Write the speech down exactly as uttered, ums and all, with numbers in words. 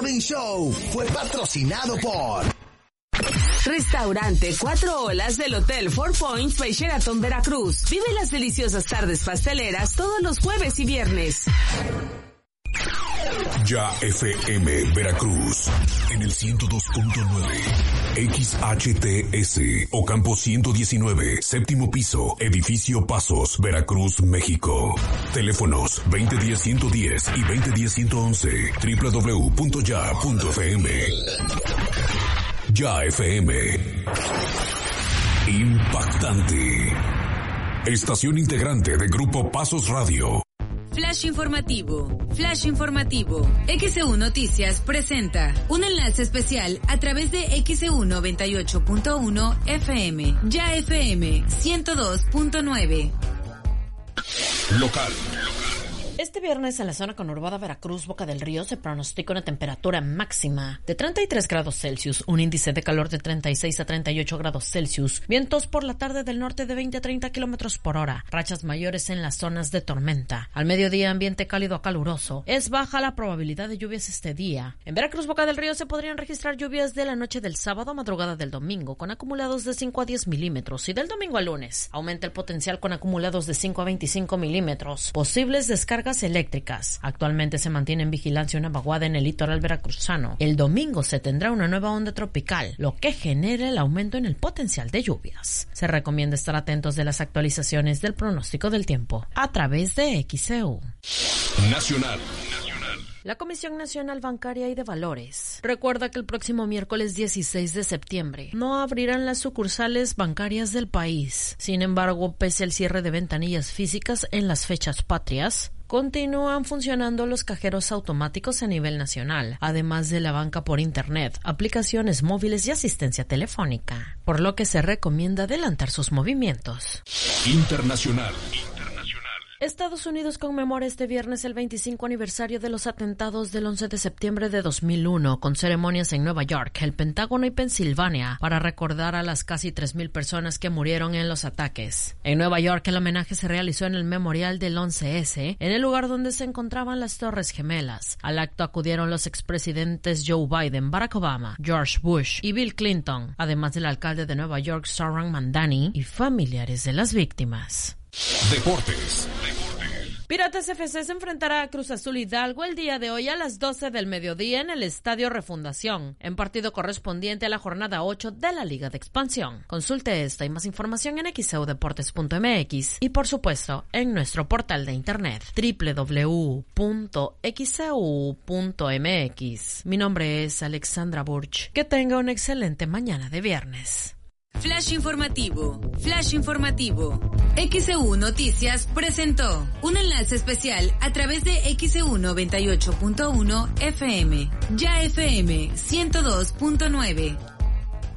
Morning Show fue patrocinado por Restaurante Cuatro Olas del Hotel Four Points by Sheraton Veracruz. Vive las deliciosas tardes pasteleras todos los jueves y viernes. Ya F M Veracruz en el ciento dos punto nueve, X H T S Ocampo ciento diecinueve, séptimo piso, edificio Pasos, Veracruz, México. Teléfonos veinte diez ciento diez y veinte diez ciento once, doble u doble u doble u punto ya punto f m. Ya F M. Impactante. Estación integrante de Grupo Pasos Radio. Flash informativo, Flash informativo. X E U Noticias presenta un enlace especial a través de X E U noventa y ocho punto uno F M, Ya F M ciento dos punto nueve. Local. Este viernes en la zona conurbada Veracruz, Boca del Río, se pronostica una temperatura máxima de treinta y tres grados Celsius, un índice de calor de treinta y seis a treinta y ocho grados Celsius, vientos por la tarde del norte de veinte a treinta kilómetros por hora, rachas mayores en las zonas de tormenta. Al mediodía, ambiente cálido a caluroso. Es baja la probabilidad de lluvias este día. En Veracruz, Boca del Río, se podrían registrar lluvias de la noche del sábado a madrugada del domingo, con acumulados de cinco a diez milímetros, y del domingo al lunes aumenta el potencial con acumulados de cinco a veinticinco milímetros. Posibles descargas eléctricas. Actualmente se mantiene en vigilancia una vaguada en el litoral veracruzano. El domingo se tendrá una nueva onda tropical, lo que genera el aumento en el potencial de lluvias. Se recomienda estar atentos de las actualizaciones del pronóstico del tiempo a través de X E U. Nacional. La Comisión Nacional Bancaria y de Valores recuerda que el próximo miércoles dieciséis de septiembre no abrirán las sucursales bancarias del país. Sin embargo, pese al cierre de ventanillas físicas en las fechas patrias, continúan funcionando los cajeros automáticos a nivel nacional, además de la banca por internet, aplicaciones móviles y asistencia telefónica, por lo que se recomienda adelantar sus movimientos. Internacional. Estados Unidos conmemora este viernes el veinticinco aniversario de los atentados del once de septiembre de dos mil uno, con ceremonias en Nueva York, el Pentágono y Pensilvania, para recordar a las casi tres mil personas que murieron en los ataques. En Nueva York, el homenaje se realizó en el memorial del once ese, en el lugar donde se encontraban las Torres Gemelas. Al acto acudieron los expresidentes Joe Biden, Barack Obama, George Bush y Bill Clinton, además del alcalde de Nueva York, Zohran Mamdani, y familiares de las víctimas. Deportes. Piratas F C se enfrentará a Cruz Azul Hidalgo el día de hoy a las doce del mediodía en el Estadio Refundación, en partido correspondiente a la jornada ocho de la Liga de Expansión. Consulte esta y más información en x e u deportes punto m x y, por supuesto, en nuestro portal de internet doble u doble u doble u punto x e u punto m x. Mi nombre es Alexandra Burch. Que tenga una excelente mañana de viernes. Flash informativo, Flash informativo. X E U Noticias presentó un enlace especial a través de X E U noventa y ocho punto uno F M, Ya F M ciento dos punto nueve.